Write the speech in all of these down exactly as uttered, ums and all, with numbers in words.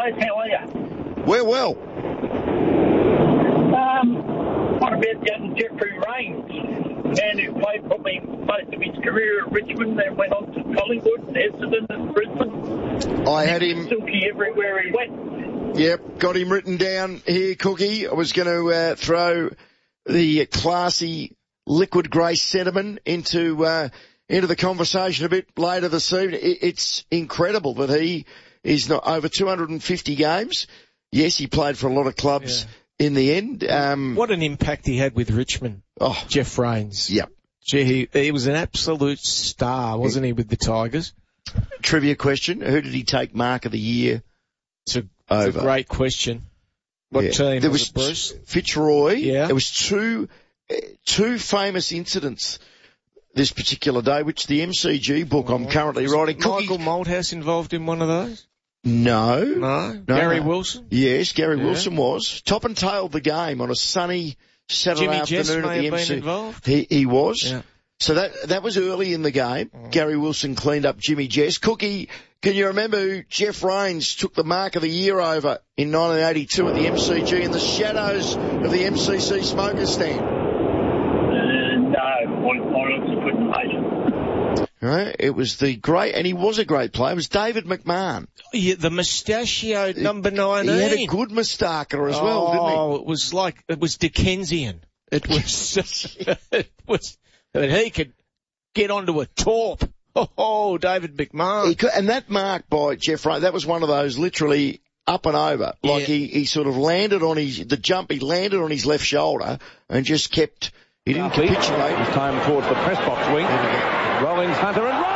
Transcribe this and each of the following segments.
guys. How are you? We're well. Um, what about young Jeffrey Rains, man who played probably most of his career at Richmond, then went on to Collingwood, Essendon and Brisbane. I had him... Silky everywhere he went. Yep, got him written down here, Cookie. I was going to uh, throw the classy liquid grey sentiment into uh, into the conversation a bit later this evening. It, it's incredible that he is not over two hundred fifty games. Yes, he played for a lot of clubs yeah. in the end. Um, what an impact he had with Richmond, oh, Jeff Rains. Yep. Gee, he, he was an absolute star, wasn't he, with the Tigers? Trivia question, who did he take Mark of the Year It's a, over? It's a great question. What yeah. team there was, was it, Bruce? Fitzroy. Yeah. There was two, two famous incidents this particular day, which the M C G book oh, I'm currently writing. Michael Malthouse involved in one of those? No. No? no Gary no. Wilson? Yes, Gary yeah. Wilson was. Top and tailed the game on a sunny Saturday Jimmy afternoon Jess at may the have M C G. been involved? He, he was. Yeah. So that that was early in the game. Oh. Gary Wilson cleaned up Jimmy Jess. Cookie, can you remember who Jeff Rains took the Mark of the Year over in nineteen eighty-two at the M C G in the shadows of the M C C smoker stand? Uh, no, I couldn't imagine. Right, it was the great, and he was a great player. It was David McMahon. Yeah, the mustachioed number nineteen. He had a good moustacher as oh, well, didn't he? Oh, it was like it was Dickensian. It was, it was, I mean, he could get onto a torp. Oh, David McMahon. He could, and that mark by Jeff Rains, that was one of those literally up and over. Like yeah. he, he sort of landed on his, the jump, he landed on his left shoulder and just kept, he didn't Duffy. capitulate. It's time towards the press box wing. Rollins, Hunter and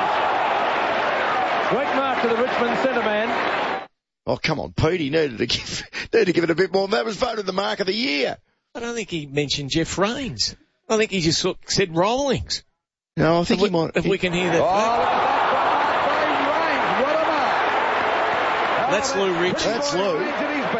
Rains! Quick mark to the Richmond centre man. Oh, come on, Pete, he needed to give, needed to give it a bit more than that. Was voted the Mark of the Year. I don't think he mentioned Jeff Rains. I think he just sort of said Rollings. No, I think if he we, might. If he, we can hear that. Oh, That's Lou Ridge. That's Lou. Look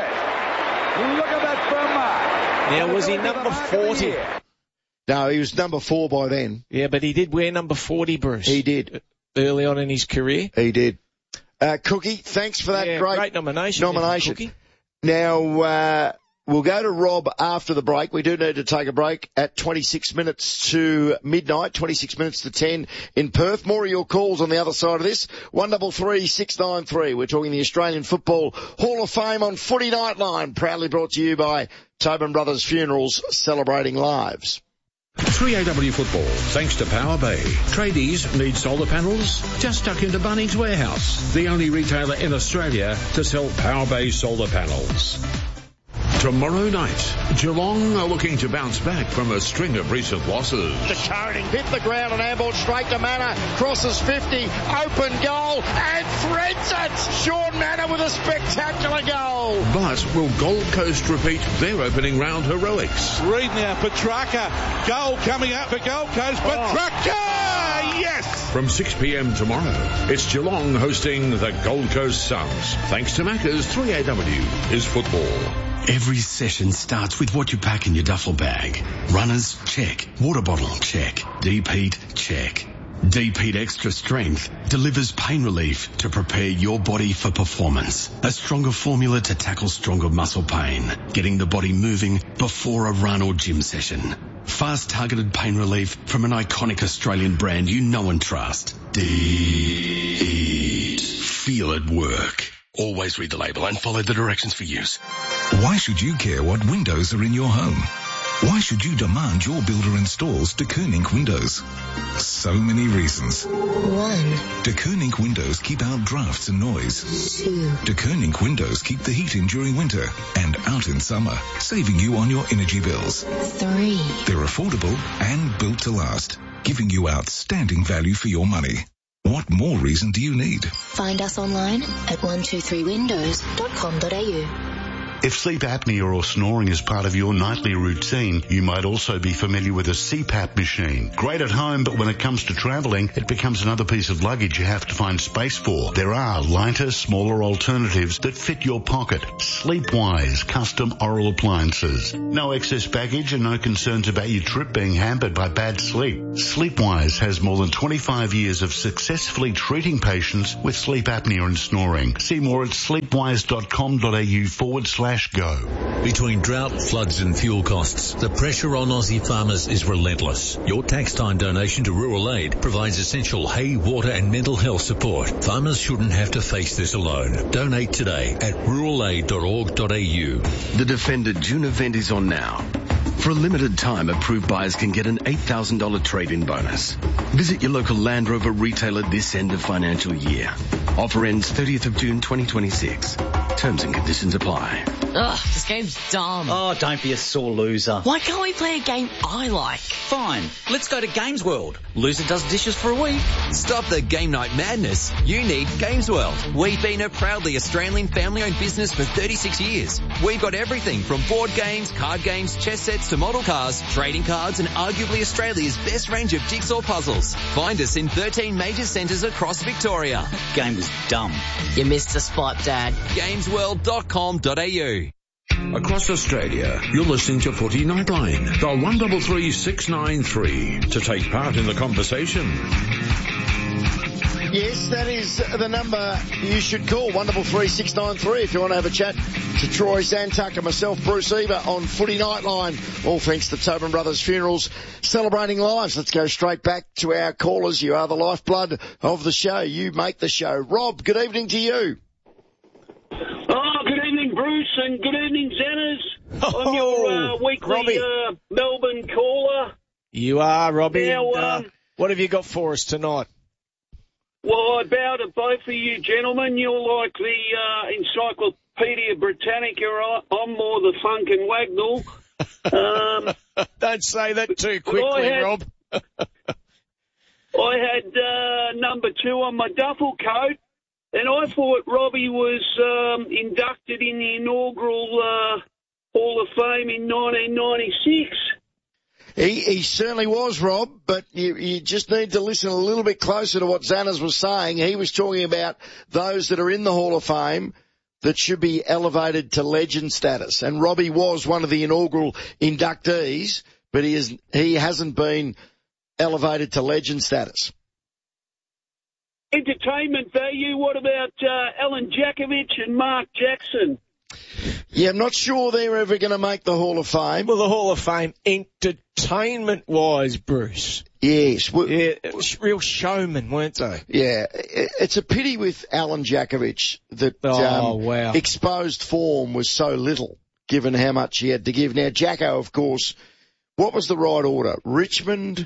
at that firm mark. Now, was he number forty? No, he was number four by then. Yeah, but he did wear number forty, Bruce. He did. Early on in his career. He did. Uh, Cookie, thanks for that yeah, great, great nomination. nomination. Cookie. Now, uh, we'll go to Rob after the break. We do need to take a break at twenty-six minutes to midnight, twenty-six minutes to ten in Perth. More of your calls on the other side of this. one double three six nine three. We're talking the Australian Football Hall of Fame on Footy Nightline, proudly brought to you by Tobin Brothers Funerals, celebrating lives. three A W Football, thanks to Power Bay. Tradies need solar panels? Just duck into Bunnings Warehouse, the only retailer in Australia to sell Power Bay solar panels. Tomorrow night, Geelong are looking to bounce back from a string of recent losses. The Coning hit the ground and handball straight to Manor, crosses fifty, open goal, and threads it! Sean Manor with a spectacular goal. But will Gold Coast repeat their opening round heroics? Read now, Petrarca, goal coming up for Gold Coast, Petrarca! Oh. Yes! From six p.m. tomorrow, it's Geelong hosting the Gold Coast Suns. Thanks to Macca's, three A W is football. Every session starts with what you pack in your duffel bag. Runners, check. Water bottle, check. Deep-Heat, check. Deep-Heat Extra Strength delivers pain relief to prepare your body for performance. A stronger formula to tackle stronger muscle pain, getting the body moving before a run or gym session. Fast targeted pain relief from an iconic Australian brand you know and trust. Deep-Heat. Feel it work. Always read the label and follow the directions for use. Why should you care what windows are in your home? Why should you demand your builder installs De Koning windows? So many reasons. One. De Koning windows keep out drafts and noise. Two. De Koning windows keep the heat in during winter and out in summer, saving you on your energy bills. Three. They're affordable and built to last, giving you outstanding value for your money. What more reason do you need? Find us online at one two three windows dot com dot a u. If sleep apnea or snoring is part of your nightly routine, you might also be familiar with a C PAP machine. Great at home, but when it comes to travelling, it becomes another piece of luggage you have to find space for. There are lighter, smaller alternatives that fit your pocket. Sleepwise custom oral appliances. No excess baggage and no concerns about your trip being hampered by bad sleep. Sleepwise has more than twenty-five years of successfully treating patients with sleep apnea and snoring. See more at sleepwise.com.au forward slash go. Between drought, floods and fuel costs, the pressure on Aussie farmers is relentless. Your tax time donation to Rural Aid provides essential hay, water and mental health support. Farmers shouldn't have to face this alone. Donate today at rural aid dot org dot a u. The Defender June event is on now. For a limited time, approved buyers can get an eight thousand dollars trade-in bonus. Visit your local Land Rover retailer this end of financial year. Offer ends thirtieth of June twenty twenty-six. Terms and conditions apply. Ugh, this game's dumb. Oh, don't be a sore loser. Why can't we play a game I like? Fine, let's go to Games World. Loser does dishes for a week. Stop the game night madness. You need Games World. We've been a proudly Australian family-owned business for thirty-six years. We've got everything from board games, card games, chess sets to model cars, trading cards and arguably Australia's best range of jigsaw puzzles. Find us in thirteen major centres across Victoria. Game was dumb. You missed the spot, Dad. games world dot com dot a u. Across Australia, you're listening to Footy Nightline. Dial one three three six nine three to take part in the conversation. Yes, that is the number you should call, one three three six nine three, if you want to have a chat to Troy Zantuck and myself, Bruce Eva, on Footy Nightline. All thanks to Tobin Brothers Funerals, celebrating lives. Let's go straight back to our callers. You are the lifeblood of the show. You make the show. Rob, good evening to you. Oh, good evening, Bruce, and good evening, Xanners. Oh, I'm your uh, weekly uh, Melbourne caller. You are, Robbie. Now, and, uh, um, what have you got for us tonight? Well, I bow to both of you gentlemen. You're like the uh, Encyclopedia Britannica. I'm more the Funk and Wagnall. Um, Don't say that too quickly, had, Rob. I had uh, number two on my duffel coat, and I thought Robbie was um, inducted in the inaugural uh, Hall of Fame in nineteen ninety-six. He, he certainly was, Rob, but you, you just need to listen a little bit closer to what Xanners was saying. He was talking about those that are in the Hall of Fame that should be elevated to legend status. And Robbie was one of the inaugural inductees, but he, is, he hasn't been elevated to legend status. Entertainment value, what about uh, Alan Jakovich and Mark Jackson? Yeah, I'm not sure they're ever going to make the Hall of Fame. Well, the Hall of Fame, entertainment-wise, Bruce. Yes. Well, yeah, real showmen, weren't they? Yeah. It's a pity with Alan Jakovich that oh, um, wow. exposed form was so little, given how much he had to give. Now, Jacko, of course, what was the right order? Richmond,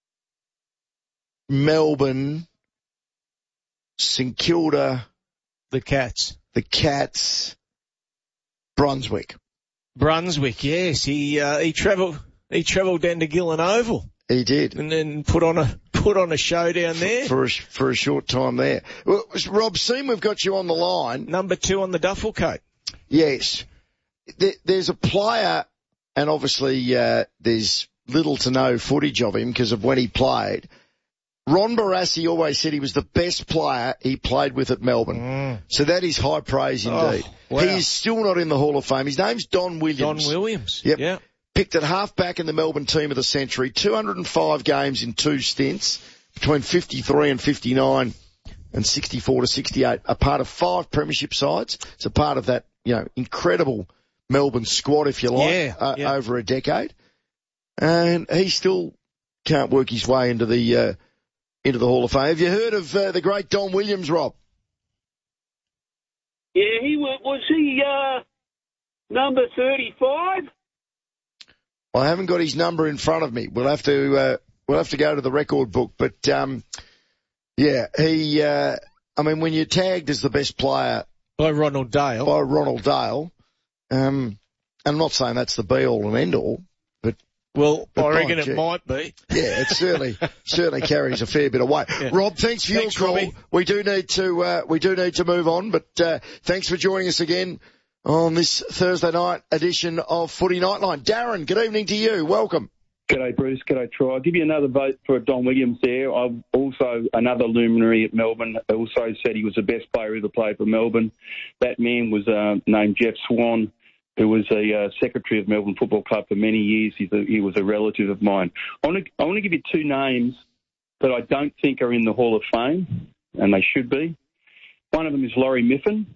Melbourne, St Kilda. The Cats. The Cats. Brunswick. Brunswick, yes. He uh, he travelled he travelled down to Gillen Oval. He did, and then put on a put on a show down there for a, for a short time there. Well, Rob, seeing we've got you on the line. Number two on the duffel coat. Yes, there, there's a player, and obviously uh, there's little to no footage of him because of when he played. Ron Barassi always said he was the best player he played with at Melbourne. Mm. So that is high praise indeed. Oh, wow. He is still not in the Hall of Fame. His name's Don Williams. Don Williams. Yep. Yeah. Picked at half-back in the Melbourne team of the century. two hundred five games in two stints between fifty-three and fifty-nine and sixty-four to sixty-eight. A part of five premiership sides. It's a part of that, you know, incredible Melbourne squad, if you like, yeah, uh, yeah. over a decade. And he still can't work his way into the... Uh, into the Hall of Fame. Have you heard of uh, the great Don Williams, Rob? Yeah, he was, was he uh, number thirty-five? I haven't got his number in front of me. We'll have to uh, we'll have to go to the record book. But um, yeah, he. Uh, I mean, when you're tagged as the best player by Ronald Dale, by Ronald Dale, um, I'm not saying that's the be all and end all, but. Well, but I reckon it might be. Yeah, it certainly certainly carries a fair bit of weight. Yeah. Rob, thanks for thanks, your call. Robbie. We do need to uh, we do need to move on, but uh, thanks for joining us again on this Thursday night edition of Footy Nightline. Darren, good evening to you. Welcome. G'day, Bruce. G'day, Troy. I'll give you another vote for Don Williams there. I've also, another luminary at Melbourne, also said he was the best player who ever played for Melbourne. That man was uh, named Jeff Swan, who was a uh, secretary of Melbourne Football Club for many years. He's a, he was a relative of mine. I want to I want to give you two names that I don't think are in the Hall of Fame, and they should be. One of them is Laurie Miffin.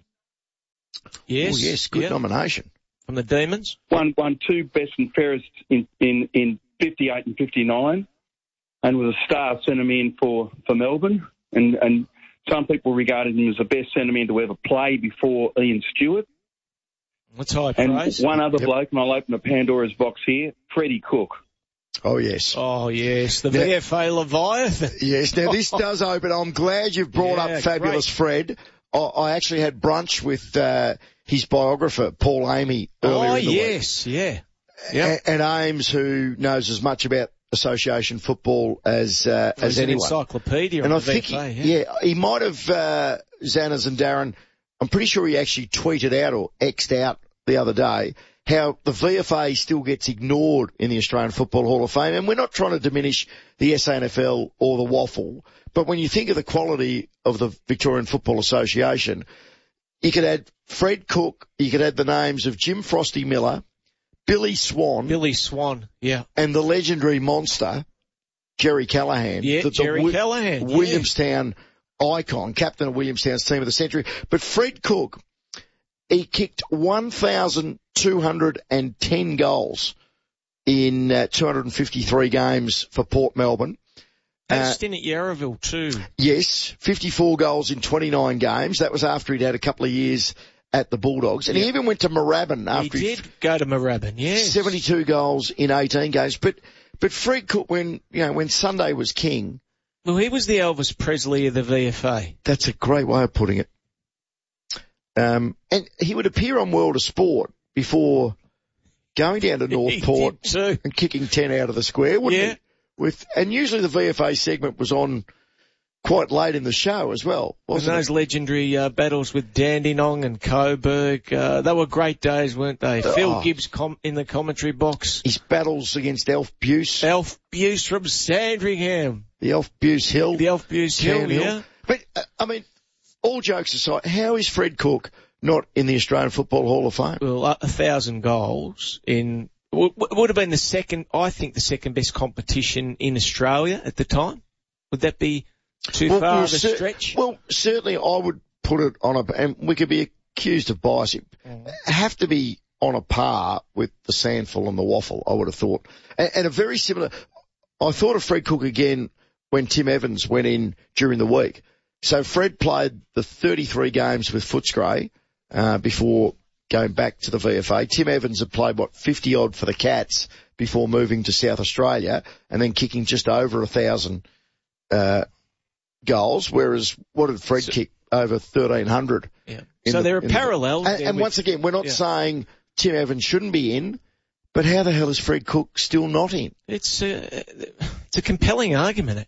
Yes. Oh, yes, good yeah. nomination. From the Demons. Won, won two best and fairest in, in, in fifty-eight and fifty-nine, and was a star centreman for, for Melbourne. And, and some people regarded him as the best centreman to ever play before Ian Stewart. That's high and praise. one other Yep. bloke, and I'll open a Pandora's box here, Freddie Cook. Oh, yes. Oh, yes, the Now- V F A Leviathan. Yes, now this does open. I'm glad you've brought Yeah, up Fabulous great. Fred. I, I actually had brunch with uh, his biographer, Paul Amy, earlier Oh, in the week. yes, yeah. Yep. A- And Ames, who knows as much about association football as uh, as He's an anyone. encyclopedia And I of the think, V F A, he, yeah. yeah, he might have, uh, Xanas and Darren, I'm pretty sure he actually tweeted out or X'd out the other day how the V F A still gets ignored in the Australian Football Hall of Fame. And we're not trying to diminish the S A N F L or the waffle, but when you think of the quality of the Victorian Football Association, you could add Fred Cook, you could add the names of Jim Frosty Miller, Billy Swan, Billy Swan, yeah. and the legendary monster, Jerry Callahan. Yeah, the, the Jerry Wi- Callahan, yeah. Williamstown icon, captain of Williamstown's team of the century. But Fred Cook, he kicked one thousand two hundred ten goals in uh, two hundred fifty-three games for Port Melbourne. Had a Uh, stint at Yarraville too. Yes, fifty-four goals in twenty-nine games. That was after he'd had a couple of years at the Bulldogs. And he even went to Moorabbin after He did go to Moorabbin, yes. seventy-two goals in eighteen games. But, but Fred Cook, when, you know, when Sunday was king. Well, he was the Elvis Presley of the V F A. That's a great way of putting it. Um, and he would appear on World of Sport before going down to Northport and kicking ten out of the square, wouldn't Yeah. he? With, and usually the V F A segment was on quite late in the show as well, And wasn't those it? legendary uh, battles with Dandenong and Coburg, uh, they were great days, weren't they? Oh. Phil Gibbs com- in the commentary box. His battles against Elf Buse. Elf Buse from Sandringham. The Elf Buse Hill. The Elf Buse Hill, Town yeah. But, uh, I mean, all jokes aside, how is Fred Cook not in the Australian Football Hall of Fame? Well, a thousand goals in, w- w- would have been the second, I think the second best competition in Australia at the time. Would that be too Well, far well, of a cer- stretch? Well, certainly I would put it on a, and we could be accused of bias. It have to be on a par with the Sandful and the Waffle, I would have thought. And, and a very similar, I thought of Fred Cook again when Tim Evans went in during the week. So Fred played the thirty-three games with Footscray, uh, before going back to the V F A. Tim Evans had played, what, fifty odd for the Cats before moving to South Australia and then kicking just over a thousand, uh, goals, whereas what did Fred kick? Over thirteen hundred. Yeah. in So the- there are in the- parallels And, there and with- once again, we're not yeah. saying Tim Evans shouldn't be in, but how the hell is Fred Cook still not in? It's a, it's a compelling argument.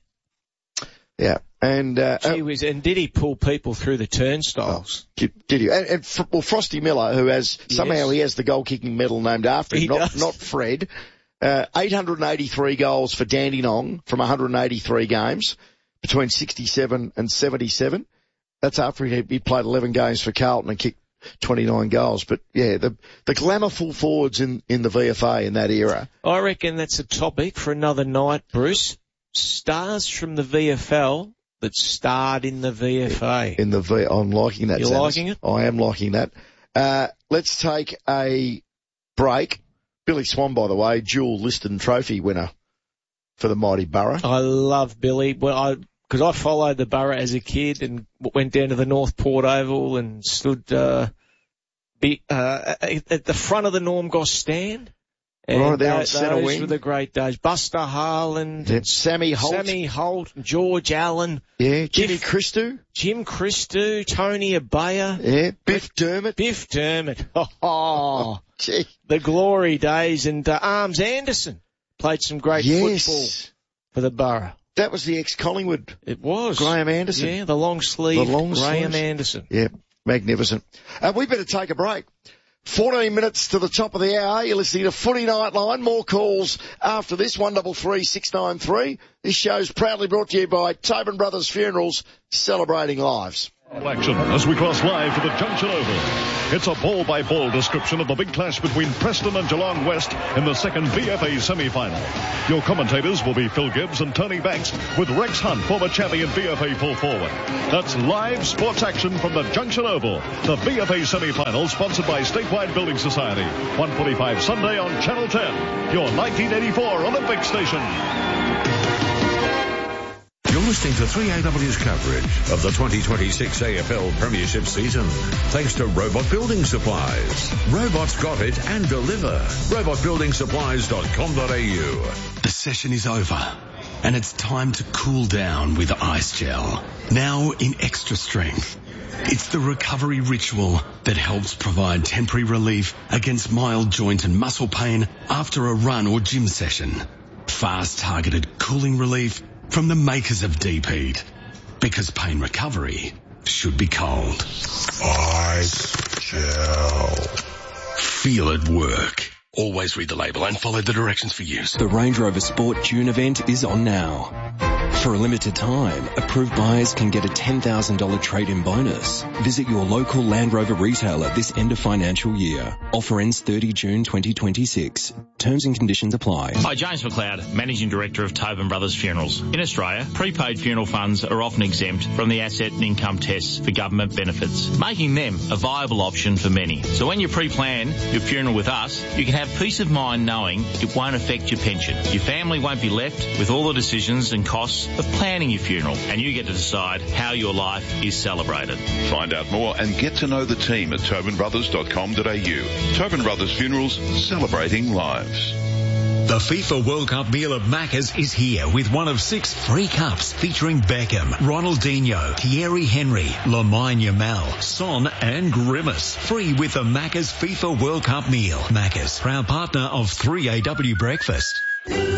Yeah. And, uh, Gee whiz, and did he pull people through the turnstiles? Did, did you? And, and Fr- well, Frosty Miller, who has somehow Yes. he has the goal kicking medal named after him, He not does. not Fred. Uh, eight hundred eighty-three goals for Dandenong from one hundred eighty-three games between sixty-seven and seventy-seven. That's after he, he played eleven games for Carlton and kicked twenty-nine goals. But yeah, the the glamour full forwards in in the V F A in that era. I reckon that's a topic for another night, Bruce. Stars from the V F L that starred in the V F A. In the V, I'm liking that. You're Xanas. liking it? I am liking that. Uh, let's take a break. Billy Swan, by the way, dual Liston Trophy winner for the mighty Borough. I love Billy. Well, I because I followed the Borough as a kid and went down to the Northport Oval and stood uh, be, uh, at the front of the Norm Goss stand. And Right there on those centre wing. were the great days. Buster Harland, Then Sammy Holt. Sammy Holt, George Allen, Yeah, Jimmy Biff- Christou. Jim Christou, Tony Abaya, Yeah, Biff Dermott. Biff Dermott. Oh, Gee. the glory days. And uh, Arms Anderson played some great Yes. football for the Borough. That was the ex-Collingwood. It was. Graham Anderson. Yeah, the long sleeve The long Graham sleeves. Anderson. Yeah, magnificent. Uh, we better take a break. fourteen minutes to the top of the hour. You're listening to Footy Nightline. More calls after this. one double three six nine three. This show's proudly brought to you by Tobin Brothers Funerals, celebrating lives. Action as we cross live to the Junction Oval. It's a ball-by-ball description of the big clash between Preston and Geelong West in the second B F A semi-final. Your commentators will be Phil Gibbs and Tony Banks, with Rex Hunt, former champion B F A full forward. That's live sports action from the Junction Oval. The B F A semi-final, sponsored by Statewide Building Society. one forty-five Sunday on Channel ten, your nineteen eighty-four Olympic station. You're listening to three A W's coverage of the twenty twenty-six A F L Premiership season, thanks to Robot Building Supplies. Robots got it and deliver. robot building supplies dot com dot a u. The session is over, and it's time to cool down with Ice Gel. Now in extra strength. It's the recovery ritual that helps provide temporary relief against mild joint and muscle pain after a run or gym session. Fast targeted cooling relief from the makers of Deep Heat. Because pain recovery should be cold. Ice Gel. Feel it work. Always read the label and follow the directions for use. The Range Rover Sport June event is on now. For a limited time, approved buyers can get a ten thousand dollars trade-in bonus. Visit your local Land Rover retailer this end of financial year. Offer ends thirtieth of June twenty twenty-six. Terms and conditions apply. Hi, James McLeod, Managing Director of Tobin Brothers Funerals. In Australia, prepaid funeral funds are often exempt from the asset and income tests for government benefits, making them a viable option for many. So when you pre-plan your funeral with us, you can have peace of mind knowing it won't affect your pension. Your family won't be left with all the decisions and costs of planning your funeral, and you get to decide how your life is celebrated. Find out more and get to know the team at tobin brothers dot com dot a u. Tobin Brothers Funerals, celebrating lives. The FIFA World Cup meal at Macca's is here with one of six free cups featuring Beckham, Ronaldinho, Thierry Henry, Lamine Yamal, Son and Grimace. Free with the Macca's FIFA World Cup meal. Macca's, proud partner of three A W Breakfast.